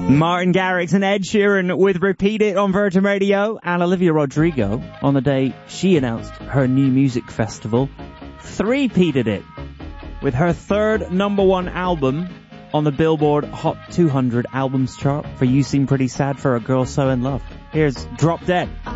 Martin Garrix and Ed Sheeran with Repeat It on Virgin Radio, and Olivia Rodrigo, on the day she announced her new music festival, three-peated it with her third number one album on the Billboard Hot 200 albums chart for You Seem Pretty Sad for a Girl So In Love. Here's Drop Dead.